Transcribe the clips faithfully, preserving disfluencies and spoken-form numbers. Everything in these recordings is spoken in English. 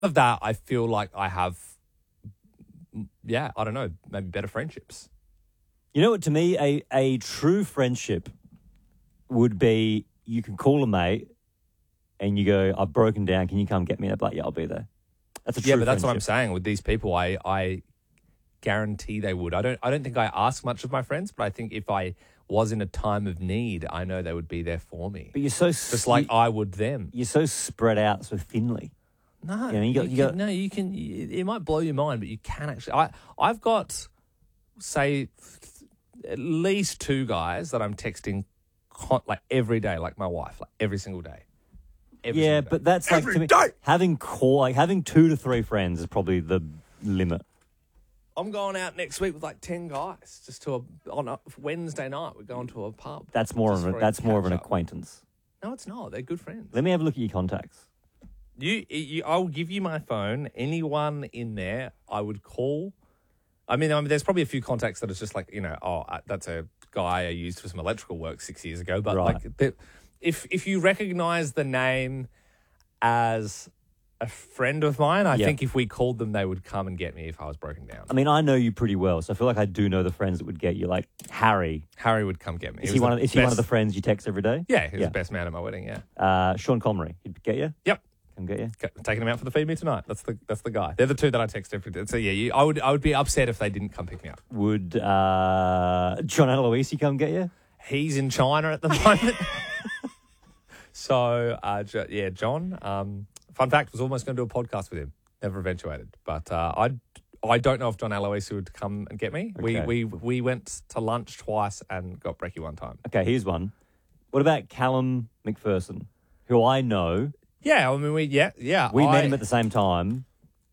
of that, I feel like I have, yeah, I don't know, maybe better friendships. You know what? To me, a, a true friendship would be you can call a mate and you go, I've broken down. Can you come get me? And I'm like, yeah, I'll be there. That's a true Yeah, but that's friendship. what I'm saying. With these people, I I guarantee they would. I don't I don't think I ask much of my friends, but I think if I was in a time of need, I know they would be there for me. But you're so just like you, I would them. You're so spread out so thinly. No, you know, you got, you you can, got, no, you can. It might blow your mind, but you can actually. I I've got, say, at least two guys that I'm texting, con- like every day, like my wife, like every single day. Every yeah, single day. but that's like every to me, day. having core, like having two to three friends is probably the limit. I'm going out next week with like ten guys, just to a on a Wednesday night. We're going to a pub. That's more of a, that's more of an acquaintance. No, it's not. They're good friends. Let me have a look at your contacts. You, you, I'll give you my phone. Anyone in there, I would call. I mean, I mean, there's probably a few contacts that it's just like, you know, oh, that's a guy I used for some electrical work six years ago. But Right. like, the, if if you recognise the name as a friend of mine, I Yep. think if we called them, they would come and get me if I was broken down. I mean, I know you pretty well, so I feel like I do know the friends that would get you. Like Harry. Harry would come get me. Is He he was one the of Is he one of best- the friends you text every day? Yeah, he was Yeah. the best man at my wedding. Yeah. Uh, Sean Comrie, he'd get you. Yep. Come get you. Taking him out for the feed me tonight. That's the that's the guy. They're the two that I text every day. So yeah, you, I would I would be upset if they didn't come pick me up. Would uh, John Aloisi come get you? He's in China at the moment. so uh, jo- yeah, John. Um, fun fact: was almost going to do a podcast with him. Never eventuated. But uh, I I don't know if John Aloisi would come and get me. Okay. We we we went to lunch twice and got brekkie one time. Okay, here's one. What about Callum McPherson, who I know? Yeah, I mean we yeah yeah. We I, met him at the same time.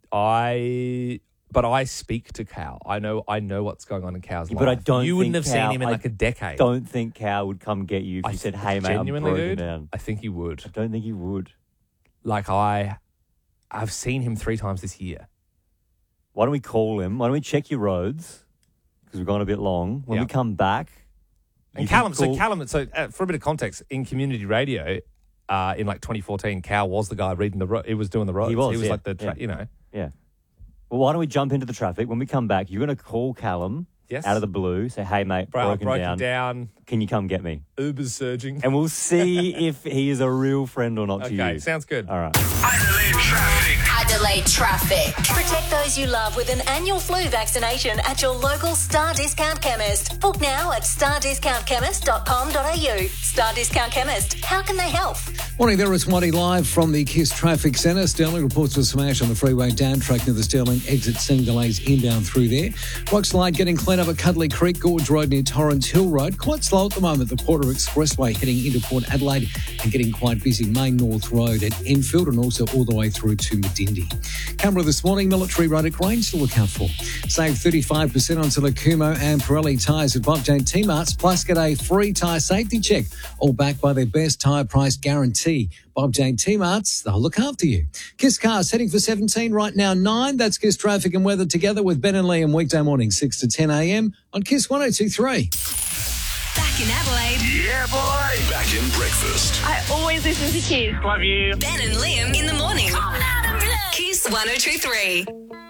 I. But I speak to Cal. I know I know what's going on in Cal's life. But I don't You wouldn't think have Cal- seen him in I like a decade. Don't think Cal would come get you if I you said, th- "Hey, mate, I'm genuinely, broken dude, down." I think he would. I don't think he would. Like I, I've seen him three times this year. Why don't we call him? Why don't we check your roads? Because we've gone a bit long. When Yeah. we come back, And you Callum, can call- so Callum, so uh, for a bit of context, in community radio, uh, in like twenty fourteen, Cal was the guy reading the road. He was doing the roads. He was, He was yeah, like the, tra- yeah. you know. yeah. Well, why don't we jump into the traffic? When we come back, you're going to call Callum Yes. out of the blue. Say, "Hey, mate, Bro, broken, broken down. down. Can you come get me?" Uber's surging. And we'll see if he is a real friend or not to you. Okay, sounds good. All right. Adelaide traffic. Adelaide traffic. Protect those you love with an annual flu vaccination at your local Star Discount Chemist. Book now at star discount chemist dot com dot a u. Star Discount Chemist. How can they help? Morning there, it's Monty live from the KISS Traffic Centre. Sterling reports a smash on the freeway down track near the Sterling exit, seeing delays inbound through there. Rockslide getting cleaned up at Cuddly Creek, Gorge Road near Torrens Hill Road. Quite slow at the moment, the Porter Expressway heading into Port Adelaide and getting quite busy. Main North Road at Enfield and also all the way through to Medindi. Canberra this morning, Military Road at Grange to look out for. Save thirty-five percent on Silacumo and Pirelli tyres at Bob Jane T-Marts, plus get a free tyre safety check, all backed by their best tyre price guarantee. Bob Jane T-Marts, they'll look after you. Kiss Cars heading for seventeen right now, nine. That's Kiss Traffic and Weather together with Ben and Liam weekday morning, six to ten a.m. on Kiss one oh two three. Back in Adelaide. Yeah, boy. Back in breakfast. I always listen to Kiss. Love you. Ben and Liam in the morning. Kiss one oh two three.